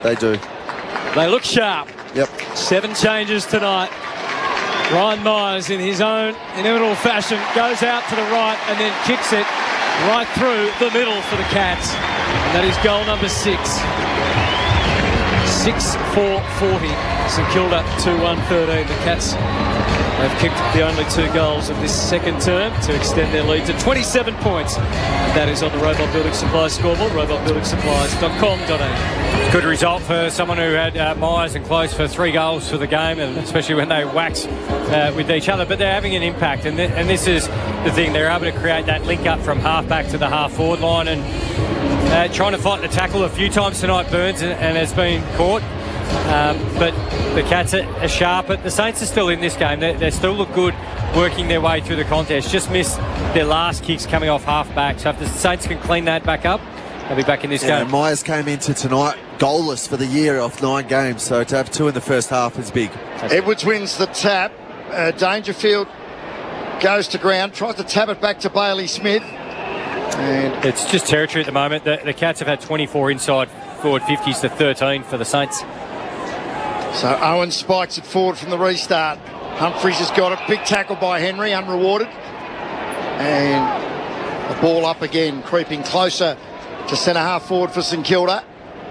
They do. They look sharp. Yep. 7 changes tonight. Ryan Myers, in his own inimitable fashion, goes out to the right and then kicks it right through the middle for the Cats. And that is goal number 6. 6-4-40. St Kilda 2-1-13. The Cats have kicked the only 2 goals of this second term to extend their lead to 27 points. And that is on the Robot Building Supplies scoreboard, robotbuildingsupplies.com.au. Good result for someone who had Myers and Close for 3 goals for the game, and especially when they wax with each other. But they're having an impact, and this is the thing. They're able to create that link up from half-back to the half-forward line, and trying to fight the tackle a few times tonight, Burns, and has been caught. But the Cats are sharp, but the Saints are still in this game. They still look good working their way through the contest. Just missed their last kicks coming off half-back. So if the Saints can clean that back up, they'll be back in this game. Myers came into tonight goalless for the year off 9 games, so to have 2 in the first half is big. Edwards wins the tap. Dangerfield goes to ground, tries to tap it back to Bailey Smith. And it's just territory at the moment. The Cats have had 24 inside forward 50s to 13 for the Saints. So Owen spikes it forward from the restart. Humphries has got it. Big tackle by Henry, unrewarded. And the ball up again, creeping closer to centre half forward for St Kilda.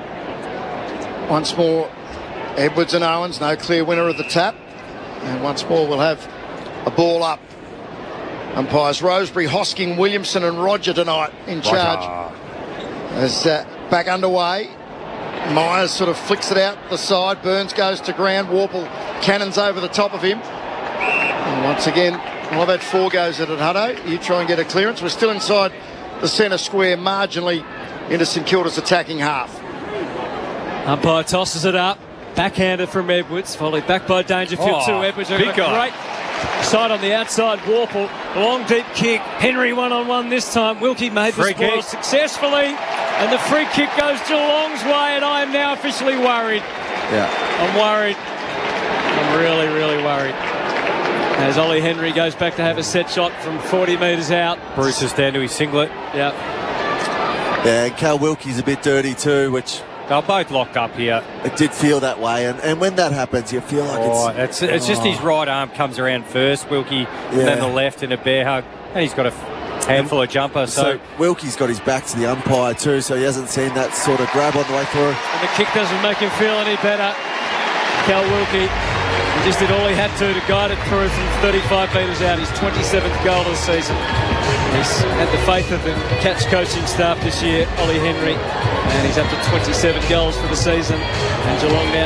Once more, Edwards and Owens, no clear winner of the tap. And once more, we'll have a ball up. Umpires Rosebery, Hosking, Williamson and Roger tonight in charge. As back underway. Myers sort of flicks it out the side. Burns goes to ground. Warple cannons over the top of him. And once again, I've had 4 goes at it, Hutto. You try and get a clearance. We're still inside the centre square, marginally into St Kilda's attacking half. Umpire tosses it up. Backhander from Edwards, followed back by Dangerfield to Edwards. Big guy. Great side on the outside. Warple, long deep kick. Henry 1-on-1 this time. Wilkie made the spoil successfully. And the free kick goes Geelong's way, and I am now officially worried. Yeah. I'm worried. I'm really, really worried. As Ollie Henry goes back to have a set shot from 40 metres out. Bruce is down to his singlet. Yeah. Yeah, and Cal Wilkie's a bit dirty too, which... They're both locked up here. It did feel that way, and when that happens, you feel like it's just his right arm comes around first, Wilkie, and then the left in a bear hug, and he's got a handful of jumper. So Wilkie's got his back to the umpire too, so he hasn't seen that sort of grab on the way through. And the kick doesn't make him feel any better. Cal Wilkie, he just did all he had to guide it through from 35 metres out. His 27th goal of the season. He's had the faith of the Cats coaching staff this year, Ollie Henry, and he's up to 27 goals for the season. And Geelong now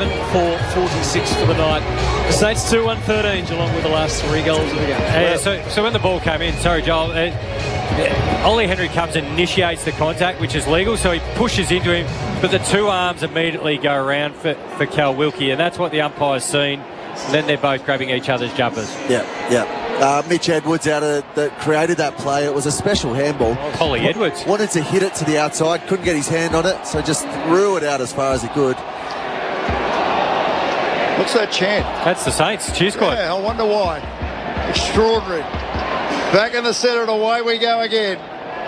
7-4-46 for the night. The Saints 2-1-13. Geelong with the last 3 goals of the game. Yeah, so when the ball came in, sorry Joel, Ollie Henry comes and initiates the contact, which is legal, so he pushes into him, but the 2 arms immediately go around for Cal Wilkie, and that's what the umpire's seen. And then they're both grabbing each other's jumpers. Yeah. Mitch Edwards that created that play. It was a special handball. Holly Edwards wanted to hit it to the outside, couldn't get his hand on it, so just threw it out as far as he could. What's that chant? That's the Saints cheer squad. Yeah, I wonder why. Extraordinary. Back in the centre and away we go again.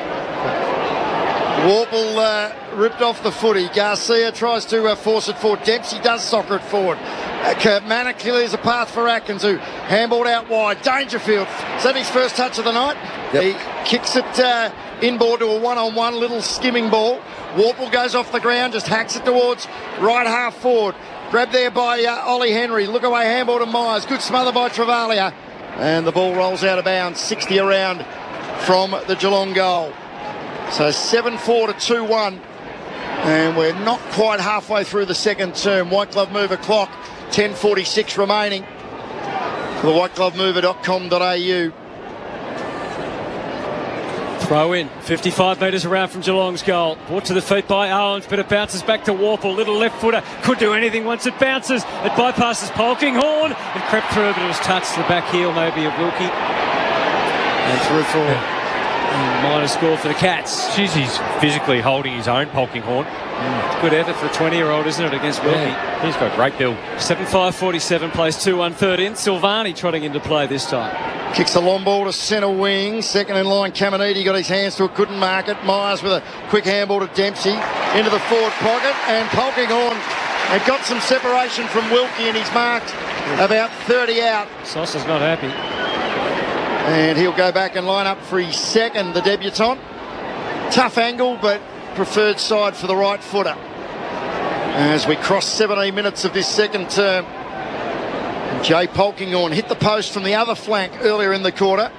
Warple ripped off the footy. Garcia tries to force it forward. Dempsey does soccer it forward. Manor clears a path for Atkins, who handballed out wide. Dangerfield, is that his first touch of the night? Yep. He kicks it inboard to a 1-on-1, little skimming ball. Warple goes off the ground, just hacks it towards right half forward. Grabbed there by Ollie Henry. Look away handball to Myers. Good smother by Travalia. And the ball rolls out of bounds, 60 around from the Geelong goal. So 7-4 to 2-1. And we're not quite halfway through the second term. White Glove Mover clock, 10:46 remaining. For the whiteglovemover.com.au. Throw in, 55 metres around from Geelong's goal. Brought to the feet by Owens, but it bounces back to Warple. Little left footer, could do anything once it bounces. It bypasses Polkinghorne and crept through, but it was touched to the back heel maybe of Wilkie. And through for Minor score for the Cats. Jeez, he's physically holding his own, Polkinghorne. Good effort for a 20-year-old, isn't it, against Wilkie? Yeah, he's got a great build. 7-5-47, plays 2-1-13. Silvani trotting into play this time. Kicks the long ball to centre wing. Second in line, Caminiti got his hands to it, couldn't mark it. Myers with a quick handball to Dempsey into the forward pocket, and Polkinghorne had got some separation from Wilkie, and he's marked about 30 out. Saucer's not happy. And he'll go back and line up for his second, the debutant. Tough angle, but preferred side for the right footer. As we cross 17 minutes of this second term, Jay Polkinghorne hit the post from the other flank earlier in the quarter.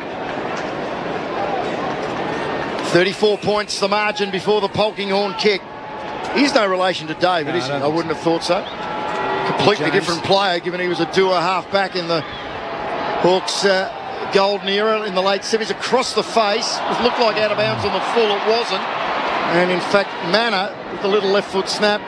34 points the margin before the Polkinghorne kick. He's no relation to David, is he? I wouldn't have thought so. Completely different player, given he was a doer half-back in the Hawks' golden era in the late 70s. Across the face, it looked like out of bounds on the full, it wasn't. And in fact, Manor, with the little left foot snap,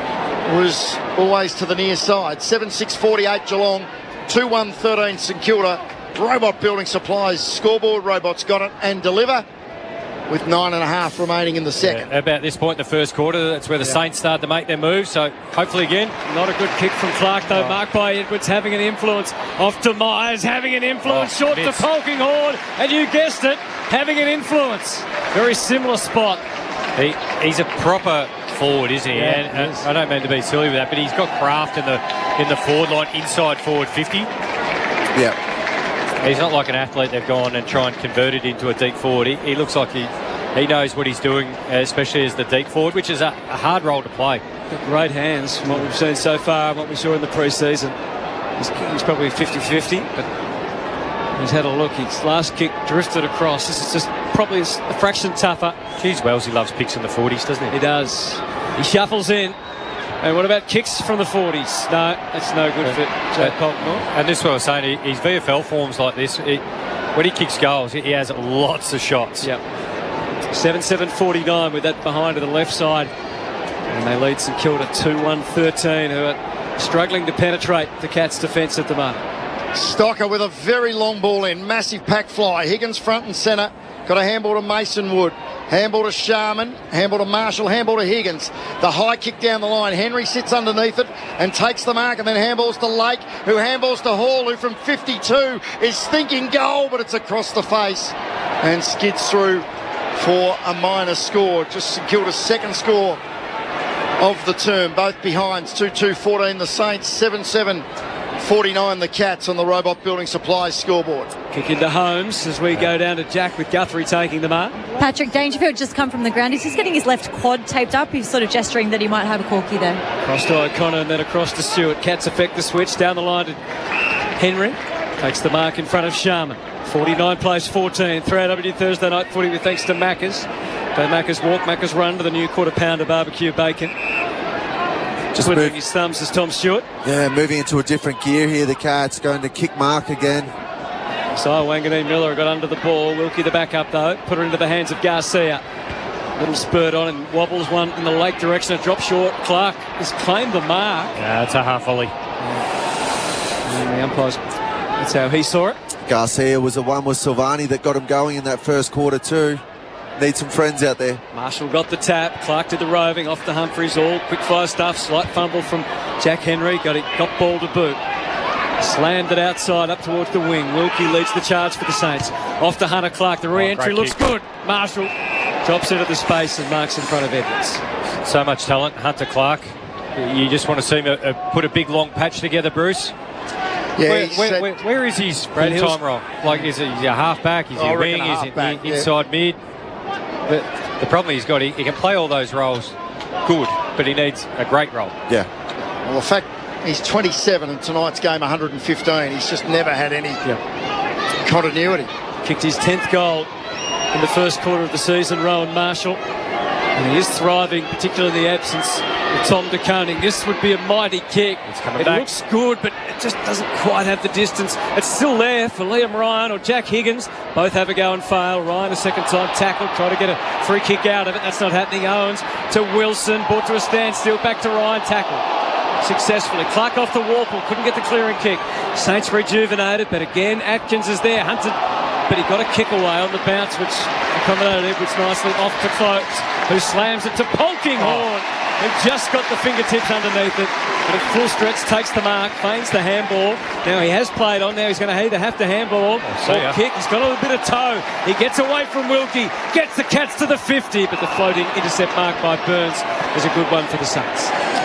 was always to the near side. 7-6-48 Geelong, 2-1-13 St Kilda. Robot Building Supplies scoreboard. Robots got it and deliver with 9.5 remaining in the second. Yeah, about this point in the first quarter, that's where the Saints started to make their move. So hopefully again. Not a good kick from Clark, though. Marked by Edwards, having an influence. Off to Myers, having an influence. Short to Polkinghorne, and you guessed it, having an influence. Very similar spot. He's a proper forward, isn't he? Yeah, and I don't mean to be silly with that, but he's got craft in the forward line, inside forward 50. Yeah. He's not like an athlete they've gone and try and convert it into a deep forward. He looks like he knows what he's doing, especially as the deep forward, which is a hard role to play. Great hands from what we've seen so far, what we saw in the pre-season. He's probably 50-50, but he's had a look. His last kick drifted across. This is just probably a fraction tougher. Geez, Wells, he loves picks in the 40s, doesn't he? He does. He shuffles in. And what about kicks from the 40s? No, that's no good for Jay Polkinghorne. And this is what I was saying, his VFL forms like this, when he kicks goals, he has lots of shots. Yep. 7-7-49 with that behind to the left side. And they lead St Kilda 2-1-13, who are struggling to penetrate the Cats' defence at the moment. Stocker with a very long ball in. Massive pack fly. Higgins front and centre. Got a handball to Mason Wood. Handball to Sharman. Handball to Marshall. Handball to Higgins. The high kick down the line. Henry sits underneath it and takes the mark, and then handballs to Lake, who handballs to Hall, who from 52 is thinking goal, but it's across the face and skids through for a minor score. Just St Kilda's second score of the term. Both behinds. 2-2-14 the Saints. 7-7-49 the Cats on the Robot Building Supplies scoreboard. Kick into Holmes as we go down to Jack with Guthrie taking the mark. Patrick Dangerfield just come from the ground. He's just getting his left quad taped up. He's sort of gesturing that he might have a corky there. Across to O'Connor and then across to Stewart. Cats affect the switch down the line to Henry. Takes the mark in front of Sharman. 49 plays 14. 3AW Thursday night footy with thanks to Macca's. Don't Macca's walk, Macca's run to the new quarter pounder barbecue bacon. Just twiddling his thumbs as Tom Stewart. Yeah, moving into a different gear here. The Cats going to kick mark again. So Wanganeen Miller got under the ball. Wilkie the backup though. Put it into the hands of Garcia. Little spurt on and wobbles one in the lake direction. A drop short. Clark has claimed the mark. Yeah, it's a half volley. And the umpires, that's how he saw it. Garcia was the one with Silvani that got him going in that first quarter too. Need some friends out there. Marshall got the tap. Clark did the roving off to Humphries. All quick fire stuff. Slight fumble from Jack Henry. Got ball to boot. Slammed it outside up towards the wing. Wilkie leads the charge for the Saints. Off to Hunter Clark. The re-entry looks good. Marshall drops into the space and marks in front of Edwards. So much talent, Hunter Clark. You just want to see him put a big long patch together, Bruce. Yeah, where is his full-time role? Like, is he a half-back? Is he a wing? Is he inside mid? But the problem he's got, he can play all those roles good, but he needs a great role. Yeah. Well, the fact he's 27 and tonight's game 115, he's just never had any continuity. Kicked his 10th goal in the first quarter of the season, Rowan Marshall. And he is thriving, particularly in the absence of Tom De Koning. This would be a mighty kick. It's coming back. It looks good, but it just doesn't quite have the distance. It's still there for Liam Ryan or Jack Higgins. Both have a go and fail. Ryan a second time tackled, try to get a free kick out of it. That's not happening. Owens to Wilson, brought to a standstill, back to Ryan, tackled successfully. Clark off to Warple, couldn't get the clearing kick. Saints rejuvenated, but again Atkins is there. Hunted but he got a kick away on the bounce, which accommodated Edwards nicely. Off to Cloaks, who slams it to Polkinghorne, who just got the fingertips underneath it. But at full stretch, takes the mark, feigns the handball. Now he has played on. Now he's going to either have to handball or kick. He's got a little bit of toe. He gets away from Wilkie, gets the Cats to the 50, but the floating intercept mark by Burns is a good one for the Saints.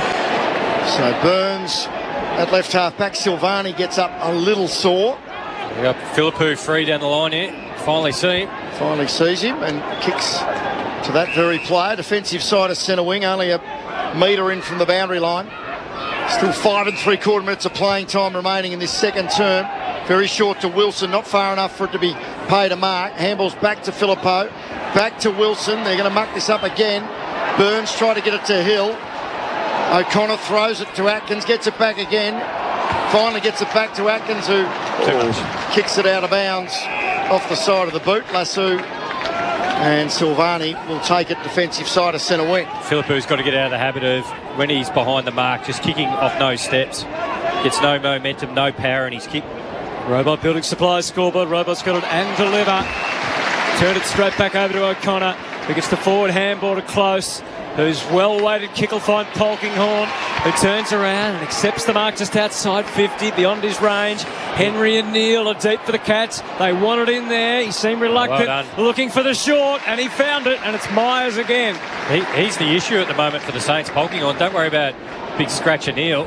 So Burns at left half back. Silvani gets up a little sore. We got Philippou free down the line here. Finally see him. Finally sees him and kicks to that very player. Defensive side of centre wing, only a metre in from the boundary line. Still 5 3/4 minutes of playing time remaining in this second term. Very short to Wilson, not far enough for it to be paid a mark. Handballs back to Philippou, back to Wilson. They're going to muck this up again. Burns try to get it to Hill. O'Connor throws it to Atkins, gets it back again. Finally gets it back to Atkins, who kicks it out of bounds off the side of the boot. Lasso and Silvani will take it defensive side of centre wing. Philippou's got to get out of the habit of, when he's behind the mark, just kicking off no steps. Gets no momentum, no power in his kick. Robot Building Supplies scoreboard. Robot's got it and deliver. Turn it straight back over to O'Connor, who gets the forward handball to Close, who's well-weighted kick will find Polkinghorne, who turns around and accepts the mark just outside 50, beyond his range. Henry and Neal are deep for the Cats. They want it in there. He seemed reluctant, looking for the short, and he found it, and it's Myers again. He's the issue at the moment for the Saints. Polkinghorne, don't worry about big scratcher Neal.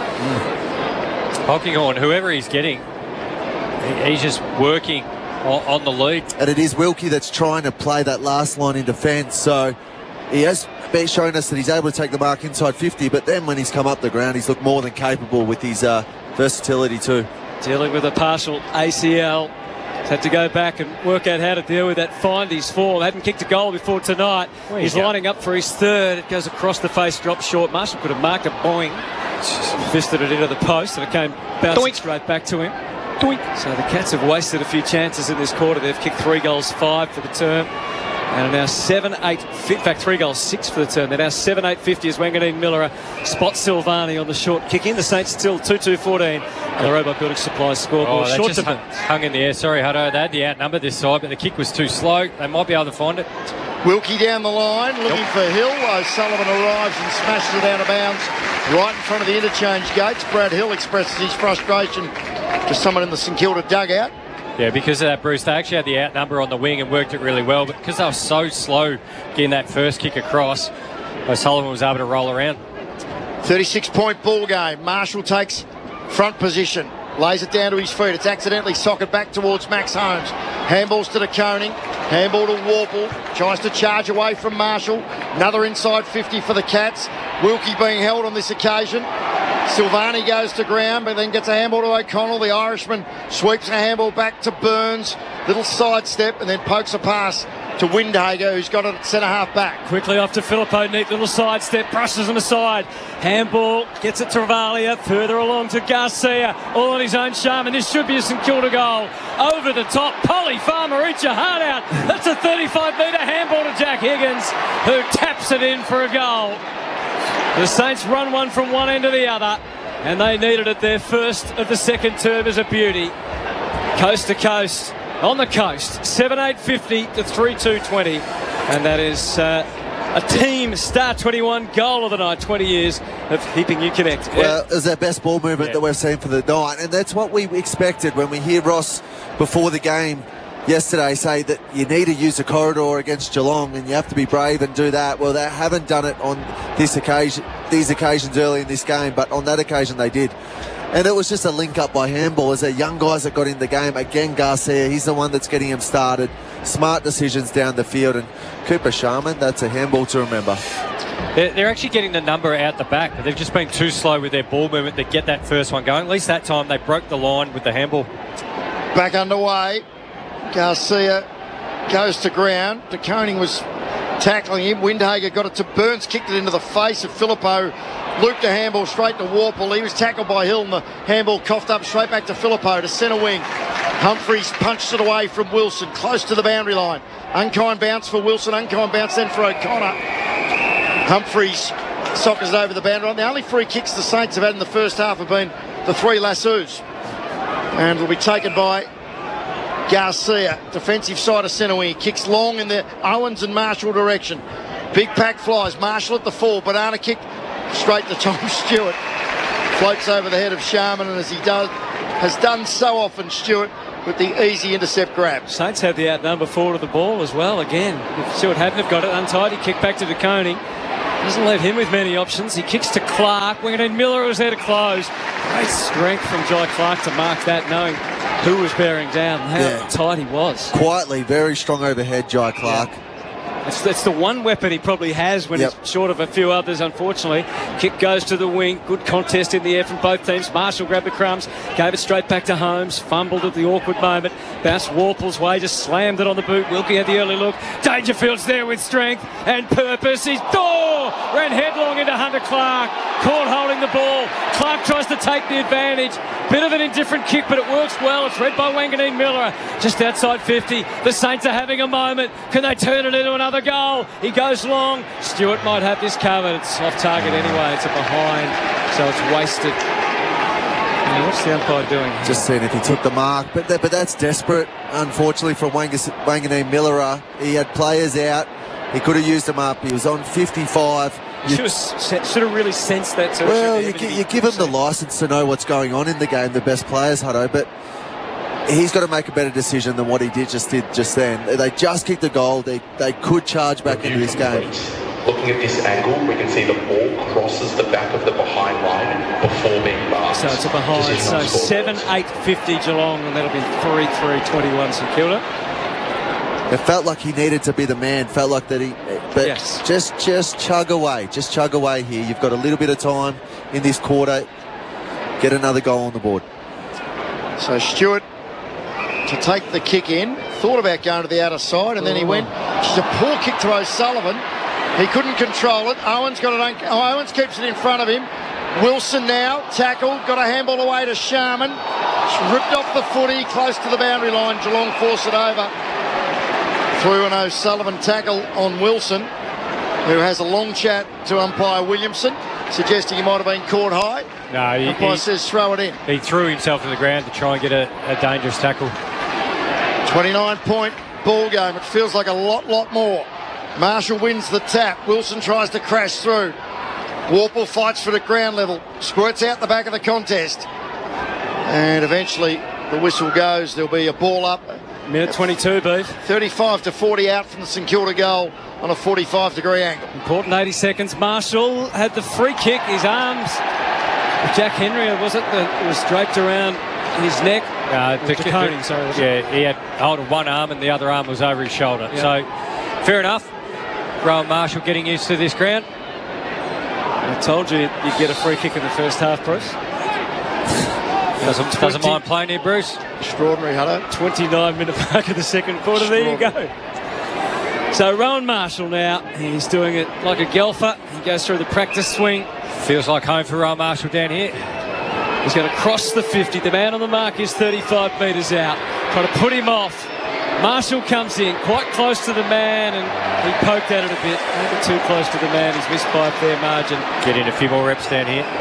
Polkinghorne, whoever he's getting, he's just working on the lead. And it is Wilkie that's trying to play that last line in defence, so he has shown us that he's able to take the mark inside 50, but then when he's come up the ground, he's looked more than capable with his versatility too. Dealing with a partial ACL. He's had to go back and work out how to deal with that, find his form. Hadn't kicked a goal before tonight. He's lining up for his third. It goes across the face, drops short. Marshall could have marked a boing. Fisted it into the post, and it came bouncing straight back to him. Doink. So the Cats have wasted a few chances in this quarter. They've kicked 3 goals, 5 for the term. And are now 7-8, in fact 3 goals, 6 for the term. They're now 7-8-50 as Wanganeen Miller spots Silvani on the short kick in. The Saints still 2-2-14 on the Robot Building Supplies scoreboard. That short just hung in the air. Sorry, Hutto. They had the outnumber this side, but the kick was too slow. They might be able to find it. Wilkie down the line, looking for Hill. O'Sullivan arrives and smashes it out of bounds right in front of the interchange gates. Brad Hill expresses his frustration to someone in the St Kilda dugout. Yeah, because of that, Bruce, they actually had the outnumber on the wing and worked it really well, but because they were so slow getting that first kick across, O'Sullivan was able to roll around. 36-point ball game. Marshall takes front position, lays it down to his feet. It's accidentally socket back towards Max Holmes. Handballs to De Koning, handball to Warple, tries to charge away from Marshall. Another inside 50 for the Cats. Wilkie being held on this occasion. Silvani goes to ground, but then gets a handball to O'Connell. The Irishman sweeps a handball back to Burns. Little sidestep, and then pokes a pass to Windhager, who's got it at centre-half back. Quickly off to Philippou, neat little sidestep, brushes him aside. Handball, gets it to Travalia, further along to Garcia, all on his own charm, and this should be a St Kilda goal. Over the top, Polly Farmer reach a heart out. That's a 35-metre handball to Jack Higgins, who taps it in for a goal. The Saints run one from one end to the other, and they needed it, their first of the second term as a beauty. Coast to coast, on the coast, 7-8-50 to 3-2-20, and that is a team Star 21 goal of the night, 20 years of Heaping You Connect. Well, it was their best ball movement that we've seen for the night, and that's what we expected when we hear Ross before the game yesterday say that you need to use a corridor against Geelong and you have to be brave and do that. Well, they haven't done it on these occasions early in this game, but on that occasion they did. And it was just a link-up by handball as the young guys that got in the game. Again, Garcia, he's the one that's getting him started. Smart decisions down the field. And Cooper Sharman, that's a handball to remember. They're actually getting the number out the back, but they've just been too slow with their ball movement to get that first one going. At least that time they broke the line with the handball. Back underway. Garcia goes to ground. De Koning was tackling him. Windhager got it to Burns, kicked it into the face of Philippou. Looped a handball straight to Warple. He was tackled by Hill, and the handball coughed up straight back to Philippou to centre wing. Humphreys punched it away from Wilson, close to the boundary line. Unkind bounce for Wilson, unkind bounce then for O'Connor. Humphreys sockers it over the boundary line. The only free kicks the Saints have had in the first half have been the 3 lassos. And it'll be taken by Garcia, defensive side of centre wing. He kicks long in the Owens and Marshall direction. Big pack flies. Marshall at the full. Banana kick straight to Tom Stewart. Floats over the head of Sharman, and as he has done so often, Stewart with the easy intercept grab. Saints had the outnumber forward of the ball as well. Again, if Stewart hadn't have got it untied, he kicked back to De Koning. Doesn't leave him with many options. He kicks to Clark. Wanganeen Miller was there to close. Great strength from Jai Clark to mark that, knowing who was bearing down, how tight he was. Quietly, very strong overhead, Jai Clark. Yeah. That's the one weapon he probably has when he's short of a few others, unfortunately. Kick goes to the wing. Good contest in the air from both teams. Marshall grabbed the crumbs, gave it straight back to Holmes, fumbled at the awkward moment, bounced Warple's way, just slammed it on the boot. Wilkie had the early look. Dangerfield's there with strength and purpose. He's ran headlong into Hunter Clark, caught holding the ball. Clark tries to take the advantage. Bit of an indifferent kick, but it works well. It's read by Wanganeen Miller, just outside 50. The Saints are having a moment. Can they turn it into another goal? He goes long. Stewart might have this covered. It's off target anyway. It's a behind, so it's wasted. And what's the umpire doing here? Just seeing if he took the mark, but that's desperate, unfortunately, for Wanganeen Miller. He had players out. He could have used them up. He was on 55. Should have really sensed that. Well, you give him the licence to know what's going on in the game, the best players, Hutto, but he's got to make a better decision than what he did just then. They just kicked the goal. They could charge back into this game. Looking at this angle, we can see the ball crosses the back of the behind line before being marked. So it's a behind. So 7-8-50 Geelong, and that'll be 3-3-21 St Kilda. It felt like he needed to be the man. Felt like that he... But just chug away. Just chug away here. You've got a little bit of time in this quarter. Get another goal on the board. So Stewart to take the kick in. Thought about going to the outer side, and then he went. It's a poor kick to O'Sullivan. He couldn't control it. Owens got it. Owens keeps it in front of him. Wilson now tackled. Got a handball away to Sharman. Ripped off the footy close to the boundary line. Geelong force it over. Through an O'Sullivan tackle on Wilson, who has a long chat to umpire Williamson, suggesting he might have been caught high. No, umpire says throw it in. He threw himself to the ground to try and get a dangerous tackle. 29-point ball game. It feels like a lot more. Marshall wins the tap. Wilson tries to crash through. Warple fights for it at ground level. Squirts out the back of the contest. And eventually the whistle goes. There'll be a ball up. Minute 22, Beef. 35-40 out from the St Kilda goal on a 45-degree angle. Important 80 seconds. Marshall had the free kick. His arms, Jack Henry, was it, that was draped around his neck? De Koning, sorry. Yeah, he had hold of one arm and the other arm was over his shoulder. Yeah. So, fair enough. Rowan Marshall getting used to this ground. I told you you'd get a free kick in the first half, Bruce. Doesn't mind playing here, Bruce. Extraordinary, Hutto. 29-minute mark of the second quarter. There you go. So Rowan Marshall now, he's doing it like a golfer. He goes through the practice swing. Feels like home for Rowan Marshall down here. He's going to cross the 50. The man on the mark is 35 metres out. Trying to put him off. Marshall comes in quite close to the man, and he poked at it a bit. Maybe too close to the man. He's missed by a fair margin. Get in a few more reps down here.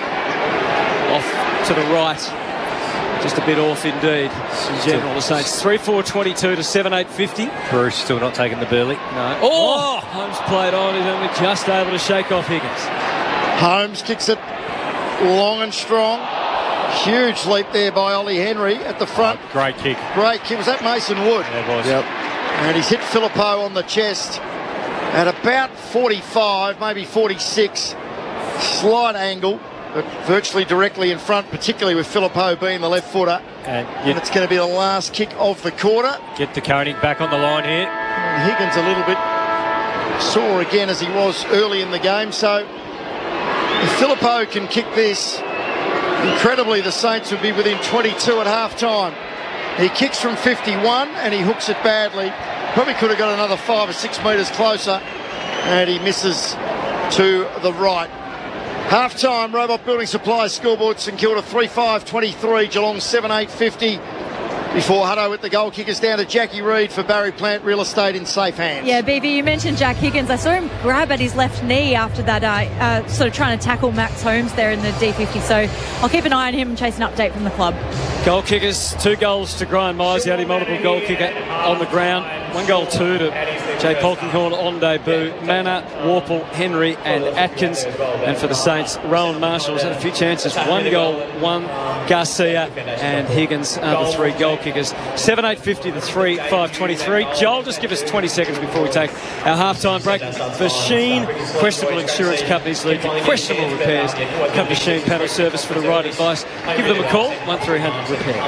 Off to the right. Just a bit off indeed. In general, the Saints 3-4-22 to 7-8-50. Bruce still not taking the burley. No. Oh! Holmes played on. He's only just able to shake off Higgins. Holmes kicks it long and strong. Huge leap there by Ollie Henry at the front. Great kick. Great kick. Was that Mason Wood? Yeah, it was. Yep. And he's hit Filippo on the chest at about 45, maybe 46. Slight angle, but virtually directly in front, particularly with Filippo being the left footer. And it's going to be the last kick of the quarter. Get De Koning back on the line here. And Higgins a little bit sore again as he was early in the game. So if Filippo can kick this, incredibly the Saints would be within 22 at half-time. He kicks from 51 and he hooks it badly. Probably could have got another 5 or 6 metres closer, and he misses to the right. Half-time, Robot Building Supplies scoreboard, St Kilda 3-5-23, Geelong 7-8-50. Before Hutto with the goal kickers down to Jackie Reid for Barry Plant Real Estate in safe hands. Yeah, BB, you mentioned Jack Higgins. I saw him grab at his left knee after that, sort of trying to tackle Max Holmes there in the D50. So I'll keep an eye on him and chase an update from the club. Goal kickers, 2 goals to Graham Myers, the only multiple goal kicker on the ground. 1 goal, 2 to Jay Polkinghorne on debut. Manna, Warple, Henry and Atkins. And for the Saints, Rowan Marshall has had a few chances. 1 goal, 1 Garcia and Higgins are the 3 goal kickers. 7-8-50 to 3-5-23. Joel, just give us 20 seconds before we take our halftime break. For Sheen, questionable insurance companies lead to questionable repairs. Come to Sheen Panel Service for the right advice. Give them a call, 1300 repair.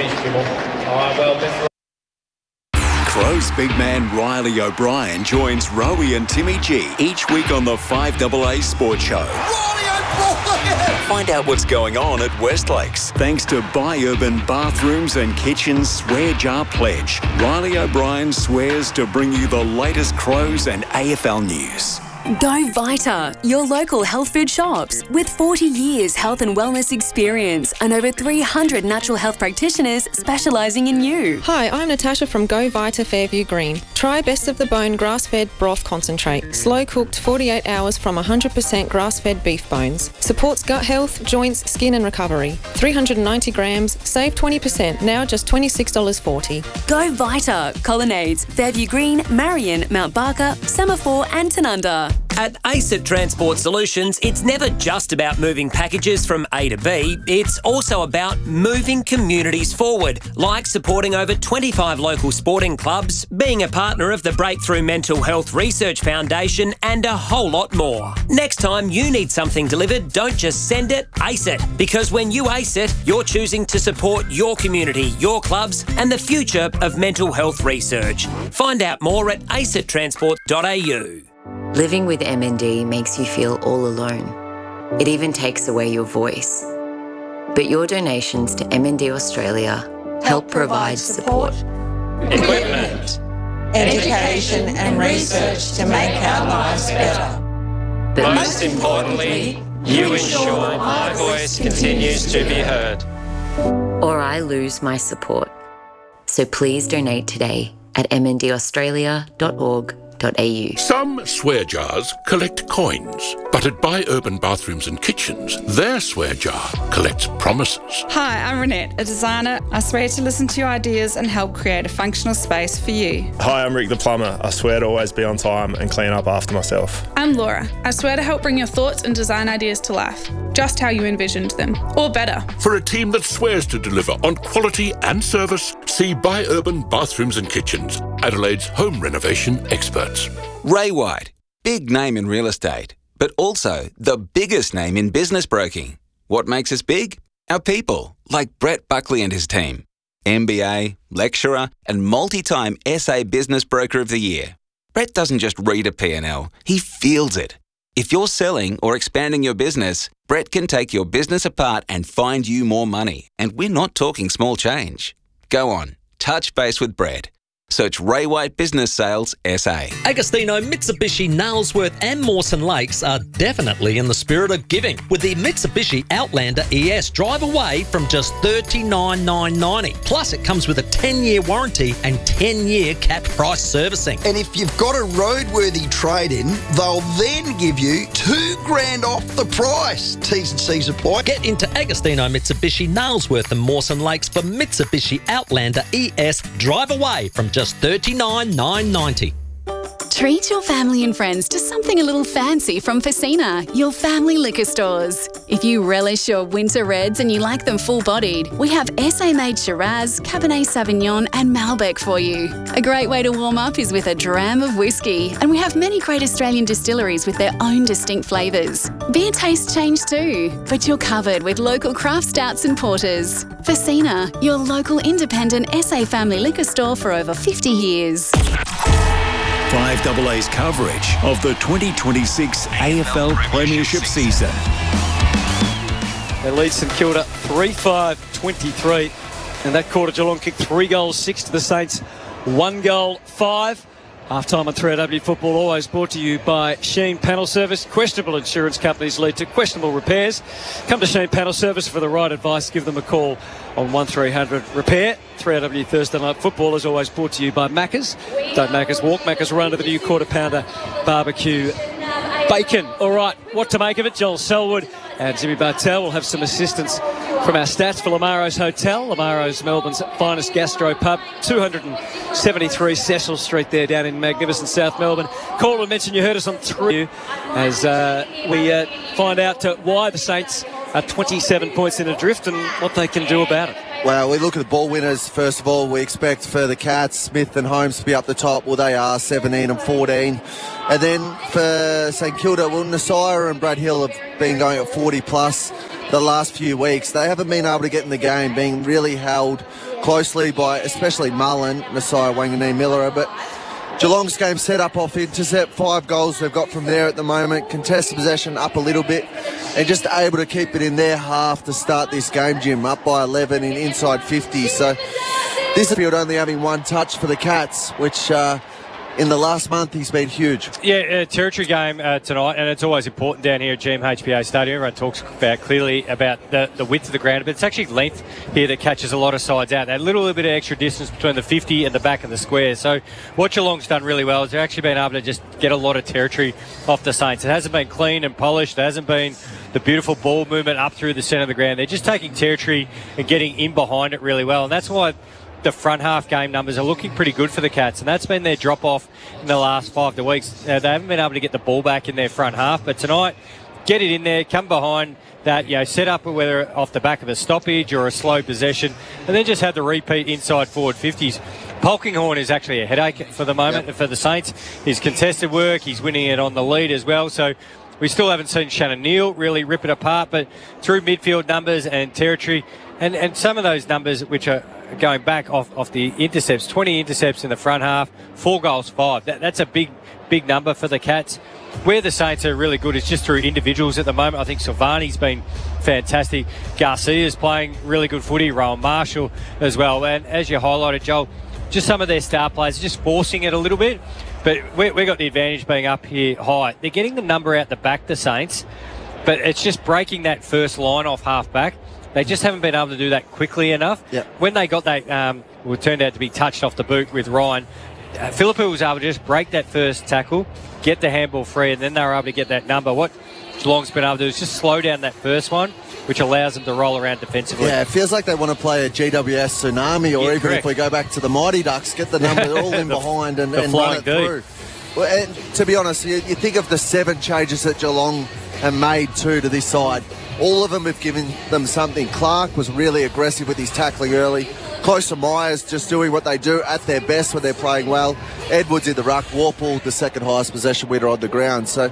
Crows big man Riley O'Brien joins Rowie and Timmy G each week on the 5AA Sports Show. Find out what's going on at Westlakes. Thanks to Buy Urban Bathrooms and Kitchens Swear Jar Pledge. Riley O'Brien swears to bring you the latest Crows and AFL news. Go Vita, your local health food shops. With 40 years health and wellness experience and over 300 natural health practitioners specialising in you. Hi, I'm Natasha from Go Vita Fairview Green. Try Best of the Bone grass-fed broth concentrate. Slow cooked 48 hours from 100% grass-fed beef bones. Supports gut health, joints, skin and recovery. 390 grams, save 20%, now just $26.40. Go Vita, Colonnades, Fairview Green, Marion, Mount Barker, Semaphore and Tanunda. At ACET Transport Solutions, it's never just about moving packages from A to B, it's also about moving communities forward, like supporting over 25 local sporting clubs, being a partner of the Breakthrough Mental Health Research Foundation, and a whole lot more. Next time you need something delivered, don't just send it, ace it. Because when you ace it, you're choosing to support your community, your clubs, and the future of mental health research. Find out more at acettransport.au. Living with MND makes you feel all alone. It even takes away your voice. But your donations to MND Australia help provide support, equipment, education and research to make our lives better. But most importantly, you ensure my voice continues to be heard. Or I lose my support. So please donate today at mndaustralia.org.au. Some swear jars collect coins, but at Buy Urban Bathrooms and Kitchens, their swear jar collects promises. Hi, I'm Renette, a designer. I swear to listen to your ideas and help create a functional space for you. Hi, I'm Rick the plumber. I swear to always be on time and clean up after myself. I'm Laura. I swear to help bring your thoughts and design ideas to life, just how you envisioned them, or better. For a team that swears to deliver on quality and service, see Buy Urban Bathrooms and Kitchens, Adelaide's home renovation experts. Ray White, big name in real estate, but also the biggest name in business broking. What makes us big? Our people, like Brett Buckley and his team. MBA, lecturer, and multi-time SA Business Broker of the Year. Brett doesn't just read a P&L, he feels it. If you're selling or expanding your business, Brett can take your business apart and find you more money. And we're not talking small change. Go on, touch base with Brett. Search Ray White Business Sales SA. Agostino, Mitsubishi, Nailsworth and Mawson Lakes are definitely in the spirit of giving with the Mitsubishi Outlander ES. Drive away from just $39,990. Plus it comes with a 10-year warranty and 10-year capped price servicing. And if you've got a roadworthy trade-in, they'll then give you $2,000 off the price. T's and C's apply. Get into Agostino, Mitsubishi, Nailsworth and Mawson Lakes for Mitsubishi Outlander ES. Drive away from just $39,990. Treat your family and friends to something a little fancy from Facina, your family liquor stores. If you relish your winter reds and you like them full-bodied, we have SA-made Shiraz, Cabernet Sauvignon and Malbec for you. A great way to warm up is with a dram of whiskey, and we have many great Australian distilleries with their own distinct flavours. Beer tastes change too, but you're covered with local craft stouts and porters. Facina, your local independent SA family liquor store for over 50 years. 5AA's coverage of the 2026 AFL Premiership season. They lead St Kilda 3-5-23. And that quarter, Geelong kicked 3 goals, 6 to the Saints, 1 goal, 5. Half-time on 3AW Football, always brought to you by Sheen Panel Service. Questionable insurance companies lead to questionable repairs. Come to Sheen Panel Service for the right advice. Give them a call on 1300 Repair. 3AW Thursday Night Football is always brought to you by Macca's. Don't Macca's walk. Macca's run to the new quarter pounder barbecue bacon. All right, what to make of it? Joel Selwood and Jimmy Bartell will have some assistance From our stats for Lamaro's Hotel, Lamaro's Melbourne's finest gastro pub, 273 Cecil Street there down in magnificent South Melbourne. Caller mentioned you heard us on 3 as we find out why the Saints are 27 points in adrift and what they can do about it. Well, we look at the ball winners. First of all, we expect for the Cats, Smith and Holmes to be up the top. Well, they are 17 and 14. And then for St Kilda, well, Nasiah and Brad Hill have been going at 40 plus the last few weeks. They haven't been able to get in the game, being really held closely by especially Mullen, Nasiah, Wanganeen, Miller. But Geelong's game set up off intercept, 5 goals they've got from there at the moment. Contested possession up a little bit and just able to keep it in their half to start this game, Jim, up by 11 in inside 50. So this field only having 1 touch for the Cats, which in the last month he's been huge. Yeah, territory game tonight, and it's always important down here at GMHBA Stadium. Everyone talks clearly about the width of the ground, but it's actually length here that catches a lot of sides out. That little bit of extra distance between the 50 and the back of the square. So what Geelong's done really well is they've actually been able to just get a lot of territory off the Saints. It hasn't been clean and polished. There hasn't been the beautiful ball movement up through the centre of the ground. They're just taking territory and getting in behind it really well, and that's why the front half game numbers are looking pretty good for the Cats, and that's been their drop off in the last 5 weeks. They haven't been able to get the ball back in their front half, but tonight, get it in there, come behind that, set up whether off the back of a stoppage or a slow possession, and then just have the repeat inside forward 50s. Polkinghorne is actually a headache for the moment for the Saints. His contested work, he's winning it on the lead as well, so we still haven't seen Shannon Neal really rip it apart, but through midfield numbers and territory, and some of those numbers which are going back off the intercepts, 20 intercepts in the front half, 4 goals, 5. That's a big number for the Cats. Where the Saints are really good is just through individuals at the moment. I think Silvani's been fantastic. Garcia's playing really good footy. Rowan Marshall as well. And as you highlighted, Joel, just some of their star players just forcing it a little bit. But we got the advantage being up here high. They're getting the number out the back, the Saints, but it's just breaking that first line off half back. They just haven't been able to do that quickly enough. Yep. When they got that, it turned out to be touched off the boot with Ryan, Philippou was able to just break that first tackle, get the handball free, and then they were able to get that number. What Geelong's been able to do is just slow down that first one, which allows them to roll around defensively. Yeah, it feels like they want to play a GWS Tsunami, or even correct. if we go back to the Mighty Ducks, get the number all in behind and run it through. Well, and to be honest, you think of the 7 changes that Geelong have made to this side. All of them have given them something. Clark was really aggressive with his tackling early. Close to Myers just doing what they do at their best when they're playing well. Edwards in the ruck. Warple, the second highest possession winner on the ground. So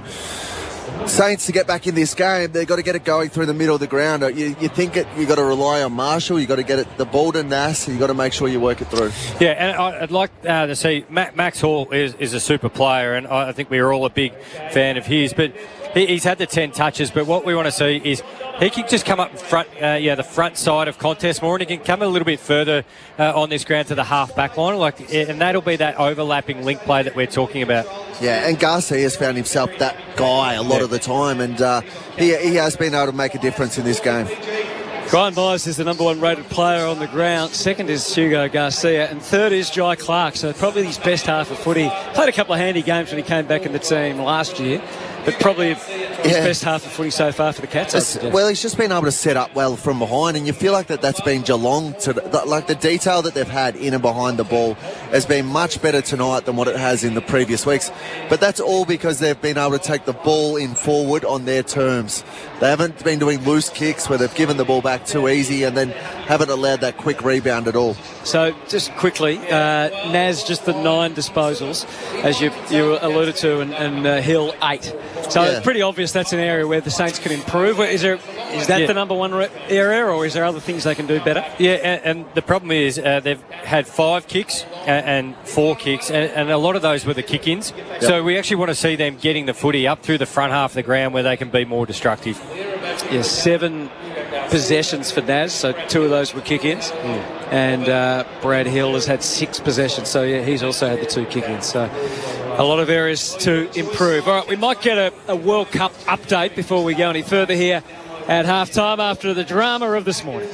Saints, to get back in this game, they've got to get it going through the middle of the ground. You think you've got to rely on Marshall, you've got to get it the ball to Nass, and you've got to make sure you work it through. Yeah, and I'd like to see Max Hall is a super player, and I think we're all a big fan of his, but he's had the 10 touches, but what we want to see is he can just come up front, the front side of contest more, and he can come a little bit further on this ground to the half-back line, and that'll be that overlapping link play that we're talking about. Yeah, and Garcia has found himself that guy a lot of the time, and he has been able to make a difference in this game. Brian Myers is the number 1 rated player on the ground. Second is Hugo Garcia, and third is Jai Clark. So probably his best half of footy. Played a couple of handy games when he came back in the team last year, but probably his best half of footy so far for the Cats. Well, he's just been able to set up well from behind, and you feel like that's been Geelong. Like the detail that they've had in and behind the ball has been much better tonight than what it has in the previous weeks. But that's all because they've been able to take the ball in forward on their terms. They haven't been doing loose kicks where they've given the ball back too easy and then haven't allowed that quick rebound at all. So just quickly, Naz just the 9 disposals, as you alluded to, and Hill 8. So it's pretty obvious that's an area where the Saints can improve. Is that the number 1 area, or is there other things they can do better? Yeah, and the problem is they've had 5 kicks and 4 kicks, and a lot of those were the kick-ins. Yep. So we actually want to see them getting the footy up through the front half of the ground where they can be more destructive. Yeah, 7 possessions for Naz, so 2 of those were kick-ins. And Brad Hill has had 6 possessions, so yeah, he's also had the 2 kick-ins. So a lot of areas to improve. All right, we might get a World Cup update before we go any further here at halftime after the drama of this morning.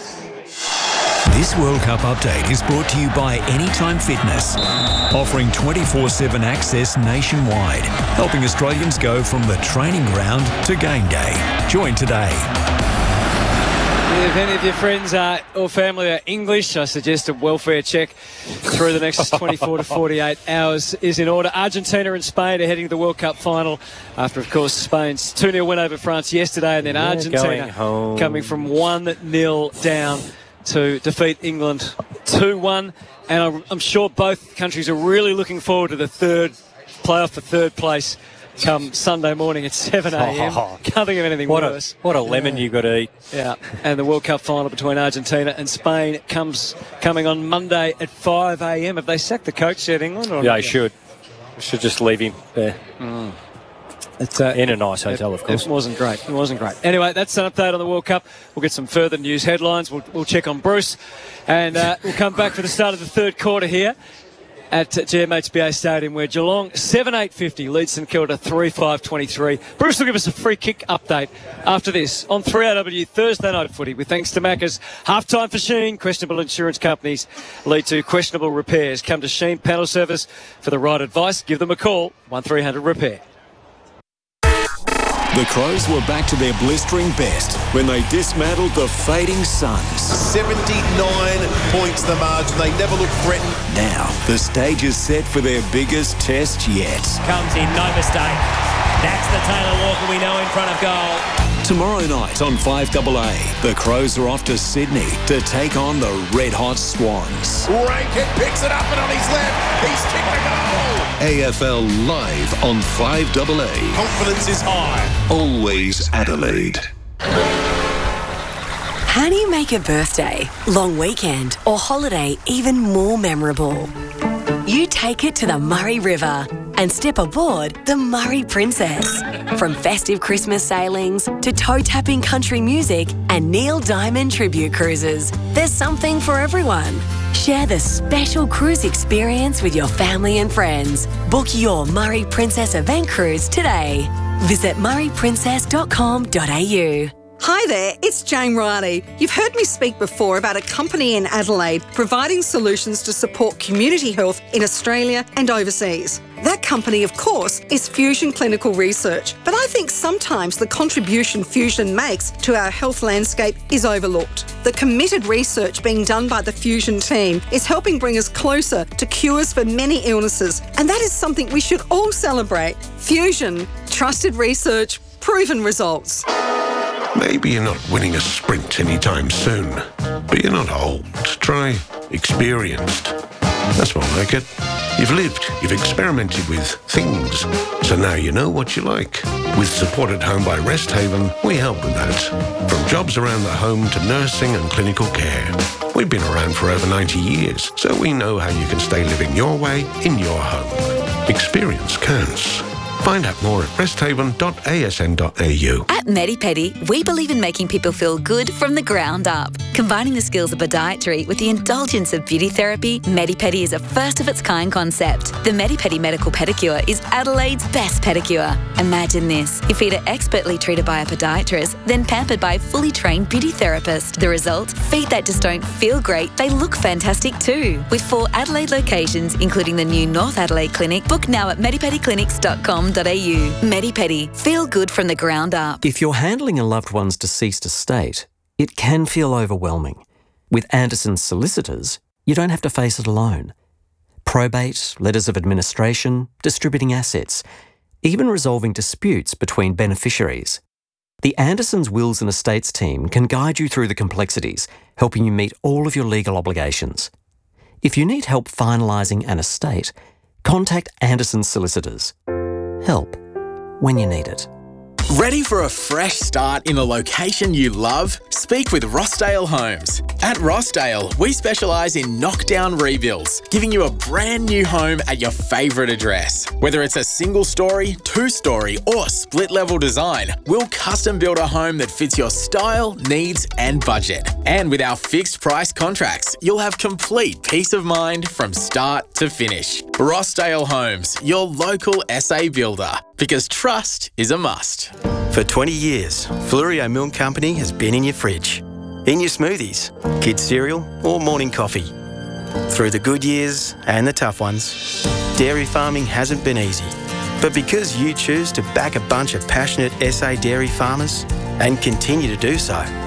This World Cup update is brought to you by Anytime Fitness, offering 24/7 access nationwide, helping Australians go from the training ground to game day. Join today. If any of your friends or family are English, I suggest a welfare check through the next 24 to 48 hours is in order. Argentina and Spain are heading to the World Cup final after, of course, Spain's 2-0 win over France yesterday, and then Argentina coming from 1-0 down to defeat England 2-1. And I'm sure both countries are really looking forward to the third playoff for third place come Sunday morning at 7 a.m. Can't think of anything worse. What a lemon you got to eat. Yeah, and the World Cup final between Argentina and Spain coming on Monday at 5 a.m. Have they sacked the coach yet, England? Or yeah, they should. We should just leave him there. It's in a nice hotel, of course. It wasn't great. Anyway, that's an update on the World Cup. We'll get some further news headlines. We'll check on Bruce. And we'll come back for the start of the third quarter here at GMHBA Stadium, where Geelong 7-8-50 leads St Kilda 3-5-23. Bruce will give us a free kick update after this on 3AW Thursday Night Footy, with thanks to Macca's. Halftime for Sheen. Questionable insurance companies lead to questionable repairs. Come to Sheen Panel Service for the right advice. Give them a call, 1300-REPAIR. The Crows were back to their blistering best when they dismantled the fading Suns. 79 points the margin. They never looked threatened. Now, the stage is set for their biggest test yet. Comes in, no mistake. That's the Taylor Walker we know in front of goal. Tomorrow night on 5AA, the Crows are off to Sydney to take on the red-hot Swans. Rankin picks it up and on his left, he's kicked the goal. AFL Live on 5AA. Confidence is high. Always Adelaide. How do you make a birthday, long weekend or holiday even more memorable? You take it to the Murray River and step aboard the Murray Princess. From festive Christmas sailings to toe-tapping country music and Neil Diamond tribute cruises, there's something for everyone. Share the special cruise experience with your family and friends. Book your Murray Princess event cruise today. Visit murrayprincess.com.au. Hi there, it's Jane Riley. You've heard me speak before about a company in Adelaide providing solutions to support community health in Australia and overseas. That company, of course, is Fusion Clinical Research, but I think sometimes the contribution Fusion makes to our health landscape is overlooked. The committed research being done by the Fusion team is helping bring us closer to cures for many illnesses, and that is something we should all celebrate. Fusion, trusted research, proven results. Maybe you're not winning a sprint anytime soon, but you're not old. Try experienced. That's more like it. You've lived, you've experimented with things, so now you know what you like. With Support at Home by Rest Haven, we help with that. From jobs around the home to nursing and clinical care. We've been around for over 90 years, so we know how you can stay living your way in your home. Experience counts. Find out more at resthaven.asn.au. At MediPedi, we believe in making people feel good from the ground up. Combining the skills of podiatry with the indulgence of beauty therapy, MediPedi is a first-of-its-kind concept. The MediPedi Medical Pedicure is Adelaide's best pedicure. Imagine this. Your feet are expertly treated by a podiatrist, then pampered by a fully trained beauty therapist. The result? Feet that just don't feel great, they look fantastic too. With 4 Adelaide locations, including the new North Adelaide Clinic, book now at medipediclinics.com.au. MediPedi. Feel good from the ground up. If you're handling a loved one's deceased estate, it can feel overwhelming. With Anderson's solicitors, you don't have to face it alone. Probate, letters of administration, distributing assets, even resolving disputes between beneficiaries. The Anderson's Wills and Estates team can guide you through the complexities, helping you meet all of your legal obligations. If you need help finalising an estate, contact Anderson's solicitors. Help when you need it. Ready for a fresh start in a location you love? Speak with Rossdale Homes. At Rossdale, we specialise in knockdown rebuilds, giving you a brand new home at your favourite address. Whether it's a single story, 2-story or split level design, we'll custom build a home that fits your style, needs and budget. And with our fixed price contracts, you'll have complete peace of mind from start to finish. Rossdale Homes, your local SA builder, because trust is a must. For 20 years, Flurio Milk Company has been in your fridge, in your smoothies, kids' cereal or morning coffee. Through the good years and the tough ones, dairy farming hasn't been easy. But because you choose to back a bunch of passionate SA dairy farmers and continue to do so,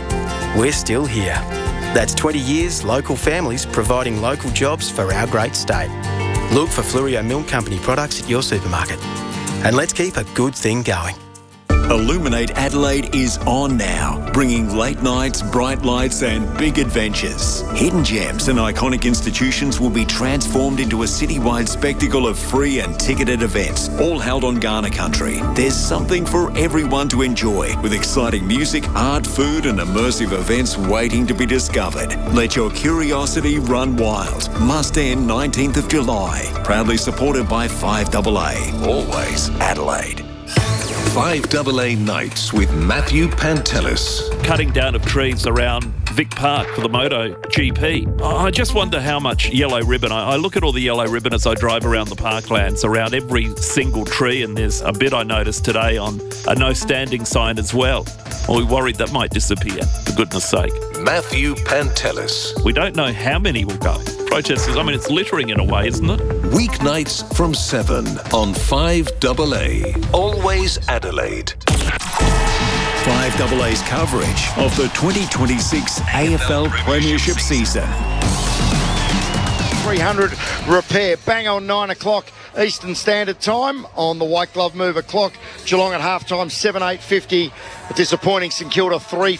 we're still here. That's 20 years local families providing local jobs for our great state. Look for Fluorio Milk Company products at your supermarket. And let's keep a good thing going. Illuminate Adelaide is on now, bringing late nights, bright lights and big adventures. Hidden gems and iconic institutions will be transformed into a citywide spectacle of free and ticketed events, all held on Kaurna country. There's something for everyone to enjoy, with exciting music, art, food and immersive events waiting to be discovered. Let your curiosity run wild. Must end 19th of July. Proudly supported by 5AA. Always Adelaide. 5AA Nights with Matthew Pantelis. Cutting down of trees around Vic Park for the MotoGP. I just wonder how much yellow ribbon. I look at all the yellow ribbon as I drive around the parklands, around every single tree, and there's a bit I noticed today on a no standing sign as well. We're worried that might disappear, for goodness sake. Matthew Pantelis. We don't know how many will go. Protesters, I mean, it's littering in a way, isn't it? Weeknights from 7 on 5AA. Always Adelaide. 5AA's coverage of the 2026 AFL Premiership season. 300 repair, bang on 9 o'clock Eastern Standard Time on the White Glove Mover clock. Geelong at halftime 7-8-50. A disappointing St Kilda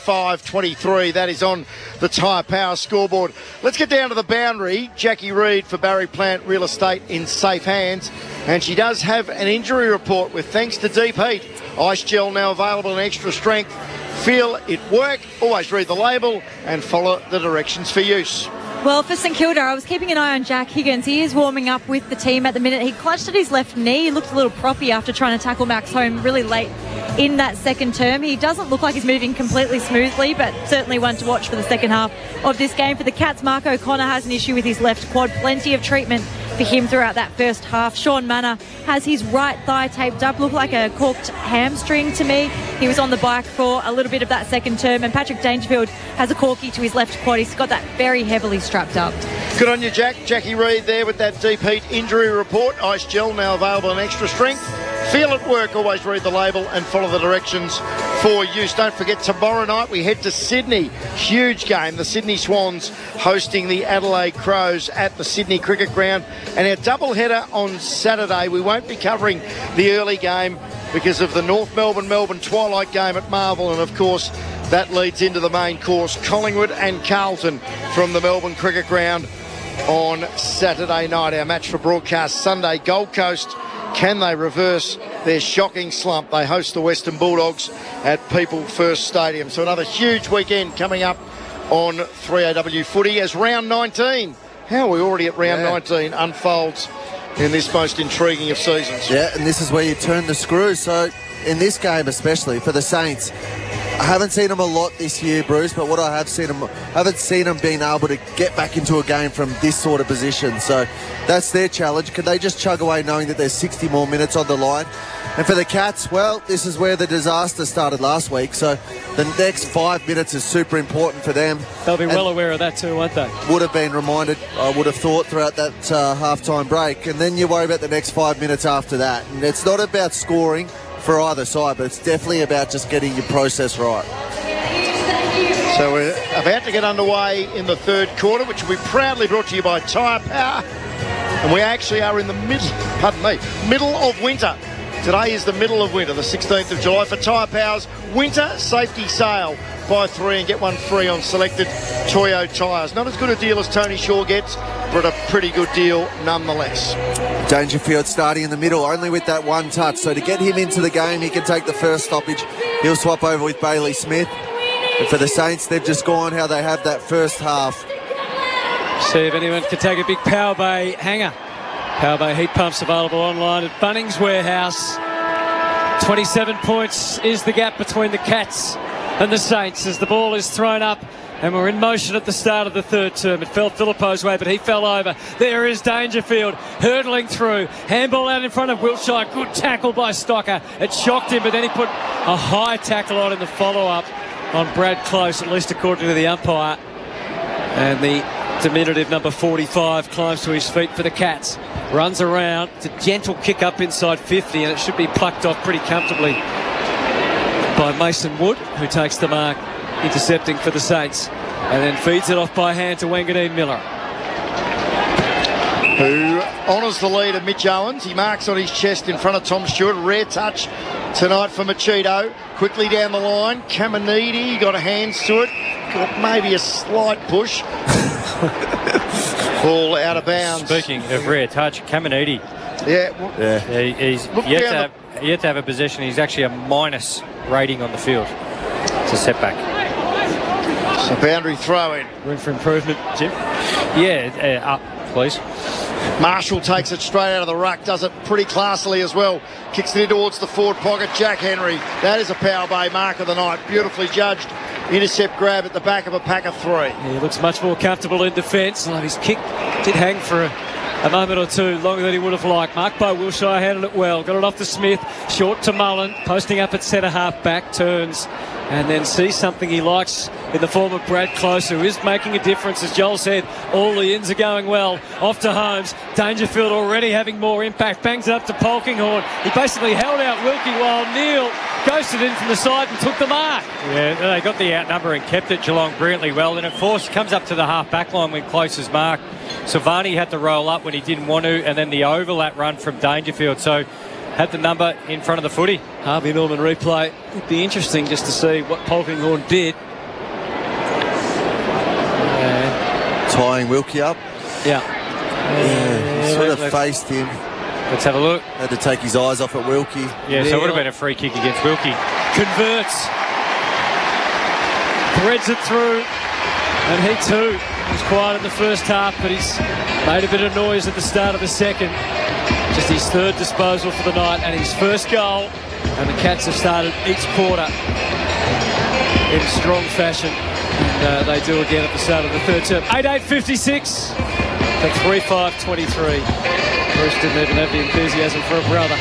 3-5-23. That is on the Tyre Power scoreboard. Let's get down to the boundary. Jackie Reid for Barry Plant Real Estate in safe hands. And she does have an injury report with thanks to Deep Heat. Ice gel now available in extra strength. Feel it work. Always read the label and follow the directions for use. Well, for St Kilda, I was keeping an eye on Jack Higgins. He is warming up with the team at the minute. He clutched at his left knee. He looked a little proppy after trying to tackle Max Home really late in that second term. He doesn't look like he's moving completely smoothly, but certainly one to watch for the second half of this game. For the Cats, Mark O'Connor has an issue with his left quad. Plenty of treatment for him throughout that first half. Sean Manor has his right thigh taped up. Looked like a corked hamstring to me. He was on the bike for a little bit of that second term. And Patrick Dangerfield has a corky to his left quad. He's got that very heavily strapped up. Good on you, Jack. Jackie Reid there with that Deep Heat injury report. Ice gel now available in extra strength. Feel it work. Always read the label and follow the directions for use. Don't forget, tomorrow night we head to Sydney. Huge game. The Sydney Swans hosting the Adelaide Crows at the Sydney Cricket Ground. And our double header on Saturday. We won't be covering the early game because of the North Melbourne twilight game at Marvel. And of course, that leads into the main course. Collingwood and Carlton from the Melbourne Cricket Ground on Saturday night. Our match for broadcast Sunday. Gold Coast, can they reverse their shocking slump? They host the Western Bulldogs at People First Stadium. So another huge weekend coming up on 3AW footy as round 19. How are we already at round 19 unfolds in this most intriguing of seasons? Yeah, and this is where you turn the screw. So in this game especially for the Saints, I haven't seen them a lot this year, Bruce, but what I have seen them, I haven't seen them being able to get back into a game from this sort of position. So that's their challenge. Can they just chug away knowing that there's 60 more minutes on the line? And for the Cats, well, this is where the disaster started last week. So the next 5 minutes is super important for them. They'll be well aware of that too, won't they? Would have been reminded, I would have thought, throughout that halftime break. And then you worry about the next 5 minutes after that. And it's not about scoring for either side, but it's definitely about just getting your process right. So we're about to get underway in the third quarter, which will be proudly brought to you by Tyre Power. And we actually are in the middle of winter. Today is the middle of winter, the 16th of July, for Tyre Power's winter safety sale. Buy 3 and get 1 free on selected Toyo tyres. Not as good a deal as Tony Shaw gets, but a pretty good deal nonetheless. Dangerfield starting in the middle, only with that one touch. So to get him into the game, he can take the first stoppage. He'll swap over with Bailey Smith. And for the Saints, they've just gone how they have that first half. See if anyone can take a big Power Bay hanger. Power Bay heat pumps available online at Bunnings Warehouse. 27 points is the gap between the Cats and the Saints as the ball is thrown up. And we're in motion at the start of the third term. It fell Philippo's way, but he fell over. There is Dangerfield hurdling through. Handball out in front of Wiltshire. Good tackle by Stocker. It shocked him, but then he put a high tackle on in the follow-up on Brad Close, at least according to the umpire. And the diminutive number 45 climbs to his feet for the Cats. Runs around. It's a gentle kick up inside 50, and it should be plucked off pretty comfortably by Mason Wood, who takes the mark intercepting for the Saints. And then feeds it off by hand to Wanganeen Miller, who honours the lead of Mitch Owens. He marks on his chest in front of Tom Stewart. Rare touch tonight for Machito. Quickly down the line. Caminiti got hands to it. Got maybe a slight push. Ball out of bounds. Speaking of rare touch, Caminiti. He's yet to have a possession. He's actually a minus rating on the field. It's a setback. So boundary throw in. Room for improvement, Jim? Yeah, up, please. Marshall takes it straight out of the ruck, does it pretty classily as well. Kicks it in towards the forward pocket. Jack Henry, that is a Power Bay mark of the night. Beautifully judged. Intercept grab at the back of a pack of 3. He looks much more comfortable in defence. His kick did hang for a moment or two longer than he would have liked. Mark by Wilshire handled it well. Got it off to Smith. Short to Mullen. Posting up at centre half back. Turns. And then sees something he likes in the form of Brad Close, who is making a difference. As Joel said, all the ins are going well. Off to Holmes. Dangerfield already having more impact. Bangs it up to Polkinghorne. He basically held out Wilkie while Neal ghosted in from the side and took the mark. Yeah, they got the outnumber and kept it Geelong brilliantly well. And of course, comes up to the half back line when Close's mark. Silvani had to roll up when he didn't want to, and then the overlap run from Dangerfield. So had the number in front of the footy. Harvey Norman replay. It'd be interesting just to see what Polkinghorne did. Tying Wilkie up. Yeah. He sort of faced him. Let's have a look. Had to take his eyes off at Wilkie. Yeah, so it would have been a free kick against Wilkie. Converts. Threads it through. And he too was quiet in the first half, but he's made a bit of noise at the start of the second. Just his third disposal for the night and his first goal. And the Cats have started each quarter in strong fashion. And they do again at the start of the third term. 8-8-56 to 3-5-23. Bruce didn't even have the enthusiasm for a brother.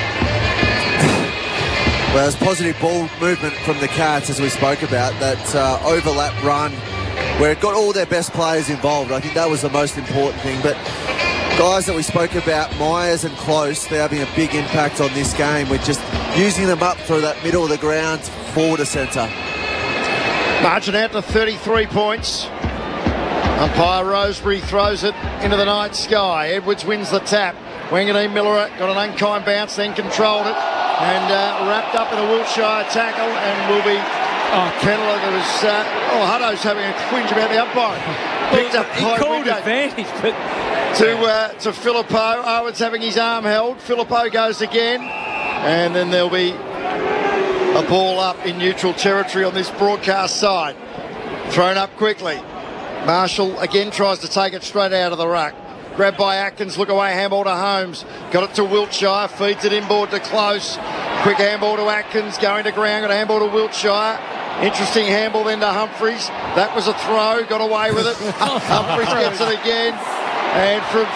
Well, there's positive ball movement from the Cats, as we spoke about, that overlap run where it got all their best players involved. I think that was the most important thing. But guys that we spoke about, Myers and Close, they're having a big impact on this game. We're just using them up through that middle of the ground, forward to centre. Margin out to 33 points. Umpire Rosebery throws it into the night sky. Edwards wins the tap. Wanganeen Miller got an unkind bounce, then controlled it and wrapped up in a Wiltshire tackle and will be penalty. There was Hutto's having a twinge about the umpire. Picked up he called advantage, but to Phillippo. Owens having his arm held. Phillippo goes again, and then there'll be a ball up in neutral territory on this broadcast side. Thrown up quickly. Marshall again tries to take it straight out of the ruck. Grabbed by Atkins, look away, handball to Holmes. Got it to Wiltshire, feeds it inboard to Close. Quick handball to Atkins, going to ground, got a handball to Wiltshire. Interesting handball then to Humphries. That was a throw, got away with it. Humphries gets it again. And from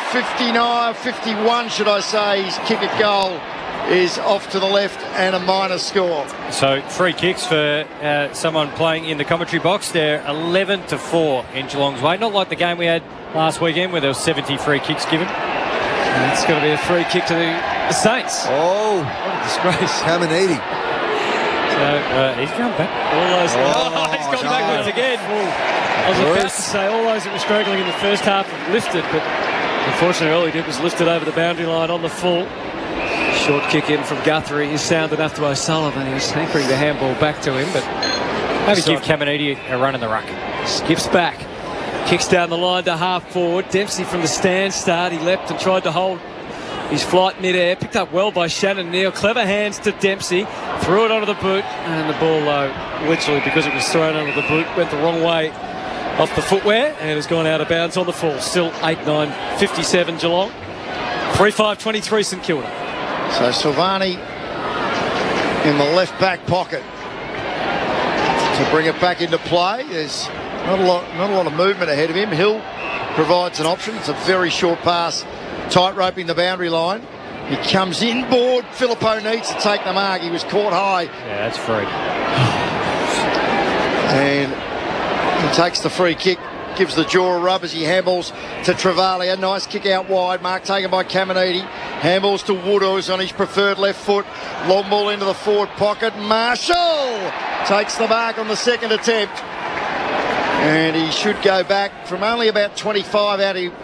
51 should I say, his kick at goal is off to the left and a minor score. So free kicks for someone playing in the commentary box. They're 11-4 in Geelong's way. Not like the game we had last weekend where there was 70 free kicks given. And it's going to be a free kick to the Saints. Oh, what a disgrace. Caminiti. So he's gone back. He's gone backwards again. I was about to say all those that were struggling in the first half have lifted, but unfortunately all he did was lift it over the boundary line on the full. Short kick in from Guthrie is sound enough to O'Sullivan. He was hankering the handball back to him, but maybe give Caminiti a run in the ruck. Skips back. Kicks down the line to half forward. Dempsey from the stand start. He leapt and tried to hold his flight mid-air. Picked up well by Shannon Neal. Clever hands to Dempsey. Threw it onto the boot. And the ball, literally because it was thrown onto the boot, went the wrong way off the footwear and has gone out of bounds on the full. Still 8-9-57 Geelong. 3-5-23 St Kilda. So Silvani in the left back pocket to bring it back into play. There's not a lot of movement ahead of him. Hill provides an option. It's a very short pass, tight roping the boundary line. He comes inboard. Phillippo needs to take the mark. He was caught high. Yeah, that's free. And he takes the free kick. Gives the jaw a rub as he handballs to Travalia. Nice kick out wide. Mark taken by Caminiti. Handballs to Woodhouse on his preferred left foot. Long ball into the forward pocket. Marshall takes the mark on the second attempt. And he should go back from only about 25 out. He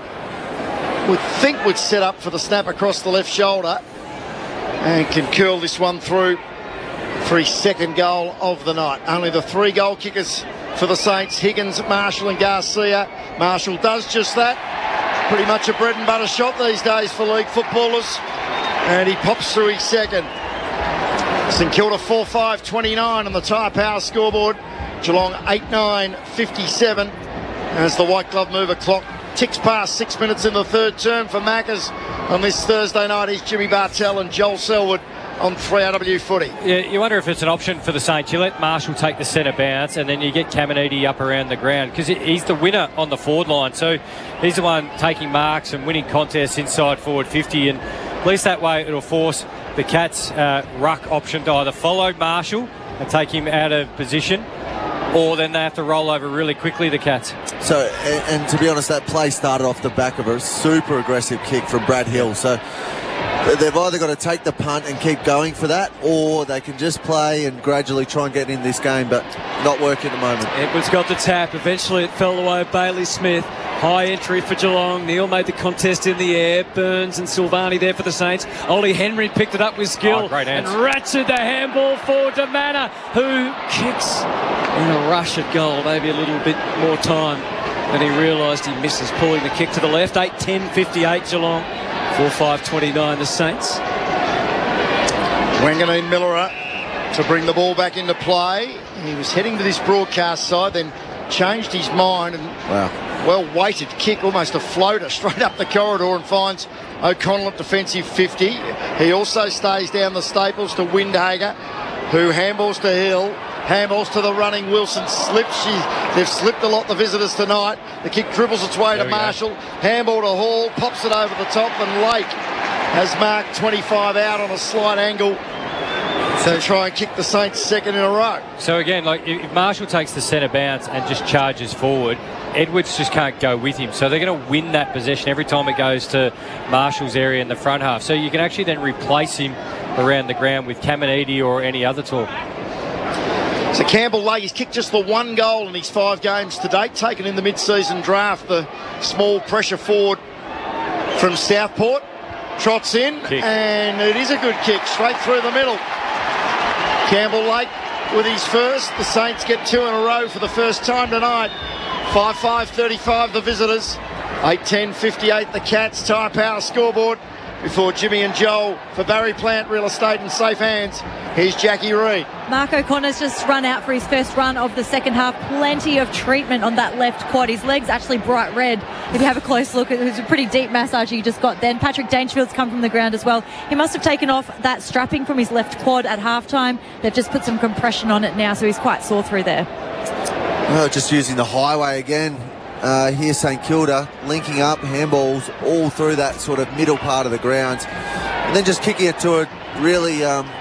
would set up for the snap across the left shoulder and can curl this one through for his second goal of the night. Only the 3 goal kickers for the Saints, Higgins, Marshall and Garcia. Marshall does just that. Pretty much a bread and butter shot these days for league footballers. And he pops through his second. St Kilda 4-5-29 on the Tyre Power scoreboard. Geelong 8-9-57 as the white glove mover clock ticks past 6 minutes in the third term for Maccas on this Thursday night. He's Jimmy Bartell and Joel Selwood on 3RW footy. Yeah, you wonder if it's an option for the Saints. You let Marshall take the centre bounce and then you get Caminiti up around the ground because he's the winner on the forward line. So he's the one taking marks and winning contests inside forward 50, and at least that way it'll force the Cats' ruck option to either follow Marshall and take him out of position, or then they have to roll over really quickly, the Cats. So, and to be honest, that play started off the back of a super aggressive kick from Brad Hill. So they've either got to take the punt and keep going for that, or they can just play and gradually try and get in this game, but not working at the moment. Edwards got the tap. Eventually it fell away. Bailey Smith. High entry for Geelong. Neil made the contest in the air. Burns and Silvani there for the Saints. Ollie Henry picked it up with skill and ratcheted the handball for Damana, who kicks in a rush at goal. Maybe a little bit more time than he realised he misses, pulling the kick to the left. 8-10-58 Geelong. 4-5-29 the Saints. Wanganeen Miller to bring the ball back into play. He was heading to this broadcast side, then changed his mind, and well-weighted kick, almost a floater, straight up the corridor, and finds O'Connell at defensive 50. He also stays down the Staples to Windhager, who handballs to Hill, handballs to the running Wilson, slips. They've slipped a lot, the visitors, tonight. The kick dribbles its way to Marshall, handball to Hall, pops it over the top, and Lake has marked 25 out on a slight angle to try and kick the Saints second in a row. So again, like if Marshall takes the centre bounce and just charges forward, Edwards just can't go with him. So they're going to win that possession every time it goes to Marshall's area in the front half. So you can actually then replace him around the ground with Caminiti or any other tool. So Campbell Lake, he's kicked just the 1 goal in his 5 games to date, taken in the mid-season draft. The small pressure forward from Southport trots in, and it is a good kick, straight through the middle. Campbell Lake with his first. The Saints get 2 in a row for the first time tonight. 5-5-35 the visitors. 8-10-58 the Cats. Tyre Power scoreboard. Before Jimmy and Joel for Barry Plant Real Estate in safe hands. Here's Jackie Reid. Mark O'Connor's just run out for his first run of the second half. Plenty of treatment on that left quad. His leg's actually bright red. If you have a close look, it was a pretty deep massage he just got then. Patrick Dangerfield's come from the ground as well. He must have taken off that strapping from his left quad at halftime. They've just put some compression on it now, so he's quite sore through there. Just using the highway again. Here St Kilda linking up, handballs all through that sort of middle part of the ground, and then just kicking it to a really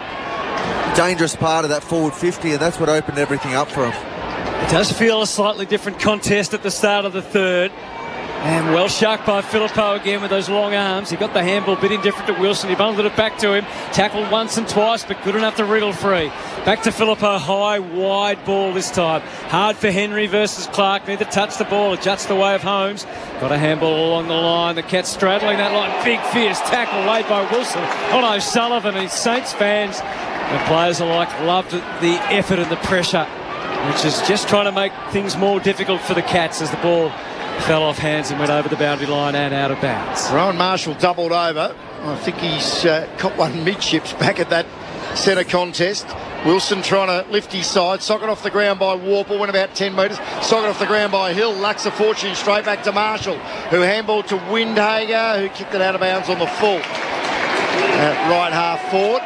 dangerous part of that forward 50, and that's what opened everything up for him. It does feel a slightly different contest at the start of the third. And well shucked by Filippo again with those long arms. He got the handball, bit indifferent to Wilson. He bundled it back to him. Tackled once and twice, but good enough to wriggle free. Back to Filippo. High, wide ball this time. Hard for Henry versus Clark. Need to touch the ball. Adjusts the way of Holmes. Got a handball along the line. The Cats straddling that line. Big, fierce tackle laid by Wilson on O'Sullivan. And Saints fans and players alike loved the effort and the pressure, which is just trying to make things more difficult for the Cats as the ball fell off hands and went over the boundary line and out of bounds. Rowan Marshall doubled over. I think he's got one midships back at that centre contest. Wilson trying to lift his side. Socket off the ground by Warple, went about 10 metres. Socket off the ground by Hill. Lacks a fortune straight back to Marshall, who handballed to Windhager, who kicked it out of bounds on the full. Right half forward.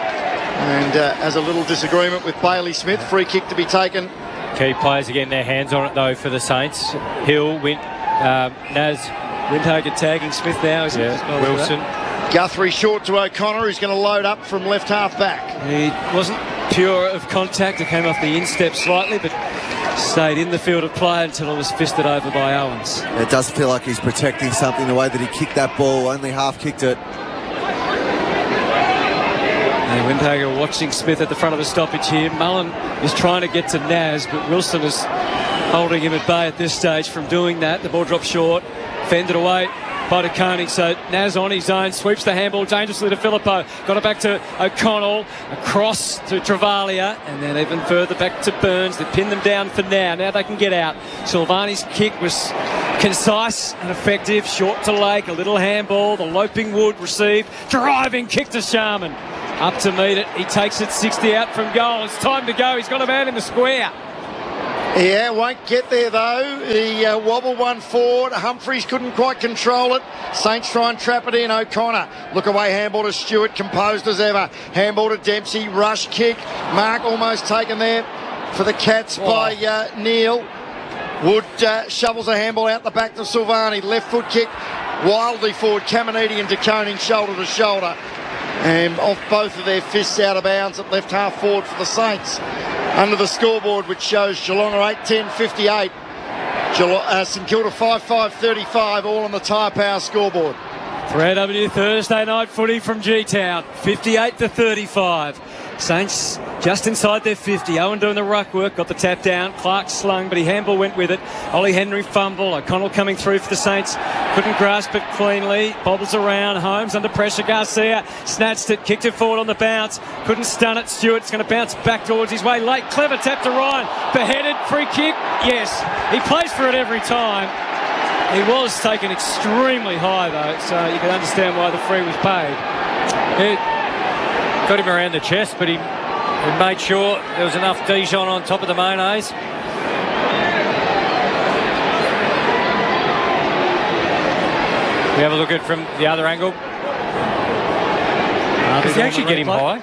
And has a little disagreement with Bailey Smith. Free kick to be taken. Key players again, their hands on it though for the Saints. Hill, Naz, Windhager tagging Smith now, isn't it? Wilson. Guthrie short to O'Connor, who's going to load up from left half back. He wasn't pure of contact. It came off the instep slightly, but stayed in the field of play until it was fisted over by Owens. It does feel like he's protecting something the way that he kicked that ball, only half kicked it. Windhager watching Smith at the front of the stoppage here. Mullen is trying to get to Naz, but Wilson has holding him at bay at this stage from doing that. The ball dropped short, fended away by De Koning. So Naz on his own, sweeps the handball dangerously to Filippo. Got it back to O'Connell, across to Travaglia, and then even further back to Burns. They pin them down for now. Now they can get out. Silvani's kick was concise and effective. Short to Lake, a little handball. The loping Wood received. Driving kick to Sharman. Up to meet it. He takes it 60 out from goal. It's time to go. He's got a man in the square. Yeah, won't get there though. He wobbled one forward. Humphries couldn't quite control it. Saints try and trap it in. O'Connor. Look away, handball to Stewart, composed as ever. Handball to Dempsey, rush kick. Mark almost taken there for the Cats by Neil. Wood shovels a handball out the back to Silvani. Left foot kick wildly forward. Caminiti and De Koning shoulder to shoulder. And off both of their fists out of bounds at left half forward for the Saints. Under the scoreboard, which shows Geelong are 8-10-58. St Kilda 5-5-35, all on the Tyre Power scoreboard. 3AW Thursday night footy from G-Town, 58-35. Saints just inside their 50. Owen doing the ruck work, got the tap down. Clark slung, but he handball went with it. Ollie Henry fumble. O'Connell coming through for the Saints. Couldn't grasp it cleanly. Bobbles around. Holmes under pressure. Garcia snatched it, kicked it forward on the bounce. Couldn't stun it. Stewart's going to bounce back towards his way. Late, clever tap to Ryan. Beheaded, free kick. Yes, he plays for it every time. He was taken extremely high though, so you can understand why the free was paid. It got him around the chest, but he made sure there was enough Dijon on top of the mayonnaise. We have a look at it from the other angle. Does he actually get him high?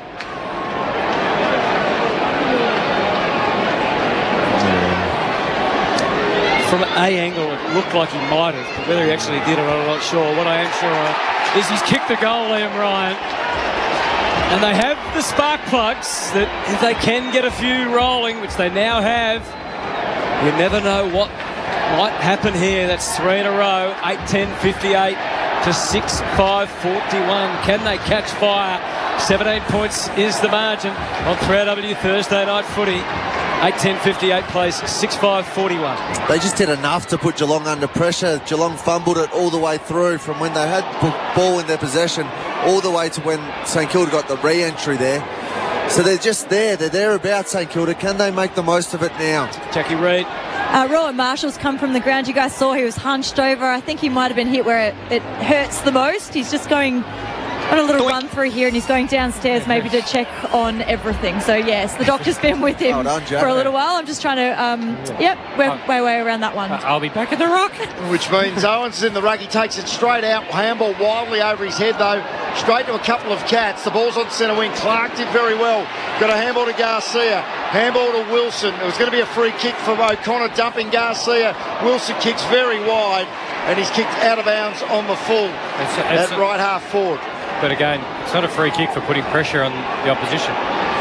From A angle, it looked like he might have, but whether he actually did it, I'm not sure. What I am sure of is he's kicked the goal, Liam Ryan. And they have the spark plugs that if they can get a few rolling, which they now have, you never know what might happen here. That's 3 in a row, 8-10-58 to 6-5-41. Can they catch fire? 17 points is the margin on 3AW Thursday night footy. 8-10-58 plays 6-5-41. They just did enough to put Geelong under pressure. Geelong fumbled it all the way through from when they had the ball in their possession all the way to when St Kilda got the re-entry there. So they're just there. They're thereabouts, St Kilda. Can they make the most of it now? Jackie Reid. Rowan Marshall's come from the ground. You guys saw he was hunched over. I think he might have been hit where it hurts the most. He's just going on a little run through here and he's going downstairs maybe to check on everything. So yes, the doctor's been with him for a little while. I'm just trying to way around that one. I'll be back at the ruck. Which means Owens in the ruck. He takes it straight out. Handball wildly over his head though. Straight to a couple of Cats. The ball's on centre wing. Clark did very well. Got a handball to Garcia. Handball to Wilson. It was going to be a free kick for O'Connor dumping Garcia. Wilson kicks very wide and he's kicked out of bounds on the full. At right half forward. But again, it's not a free kick for putting pressure on the opposition.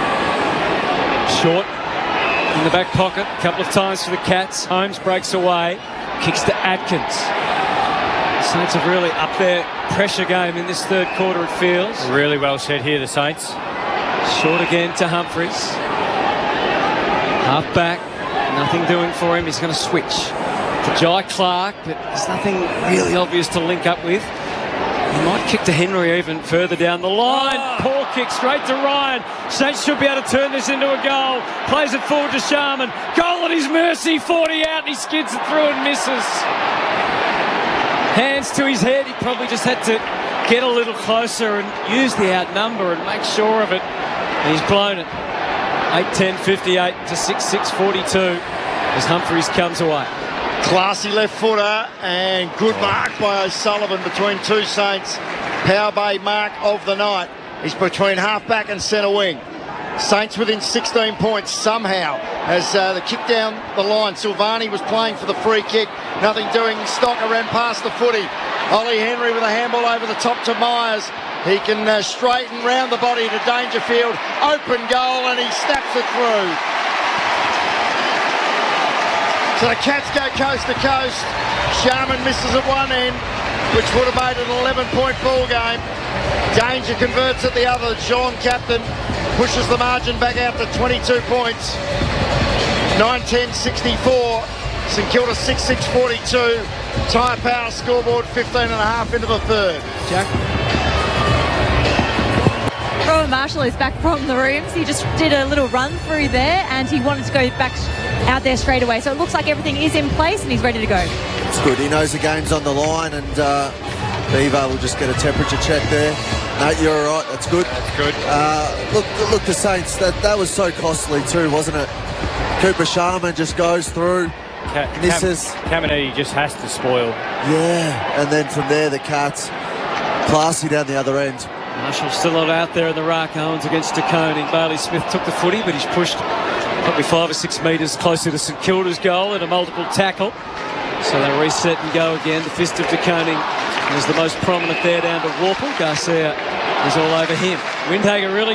Short in the back pocket, a couple of times for the Cats. Holmes breaks away, kicks to Atkins. The Saints have really upped their pressure game in this third quarter, it feels. Really well set here, the Saints. Short again to Humphries. Half back, nothing doing for him. He's going to switch to Jai Clark, but there's nothing really obvious to link up with. He might kick to Henry even further down the line. Poor kick straight to Ryan. Saints should be able to turn this into a goal. Plays it forward to Sharman. Goal at his mercy. 40 out and he skids it through and misses. Hands to his head. He probably just had to get a little closer and use the outnumber and make sure of it. He's blown it. 8-10-58 to 6-6-42 as Humphries comes away. Classy left footer and good mark by O'Sullivan between two Saints. Power Bay mark of the night. He's between half-back and centre wing. Saints within 16 points somehow as the kick down the line. Silvani was playing for the free kick. Nothing doing. Stocker ran past the footy. Ollie Henry with a handball over the top to Myers. He can straighten round the body to Dangerfield. Open goal and he snaps it through. So the Cats go coast to coast. Sharman misses at one end, which would have made it an 11-point ball game. Danger converts at the other. Geelong captain pushes the margin back out to 22 points. 9-10-64. St Kilda 6-6-42. Tyre Power scoreboard 15.5 into the third. Jack. Rowan Marshall is back from the rooms. He just did a little run through there and he wanted to go back out there straight away. So it looks like everything is in place and he's ready to go. It's good. He knows the game's on the line, and Bevo will just get a temperature check there. No, you're all right. That's good. That's good. Look, the Saints, that was so costly too, wasn't it? Cooper Sharman just goes through. Misses. Caminiti just has to spoil. Yeah, and then from there the Cats classy down the other end. Marshall still not out there in the ruck. Owens against De Koning. Bailey Smith took the footy, but he's pushed probably 5 or 6 metres closer to St Kilda's goal and a multiple tackle. So they reset and go again. The fist of De Koning is the most prominent there down to Warple. Garcia is all over him. Windhager really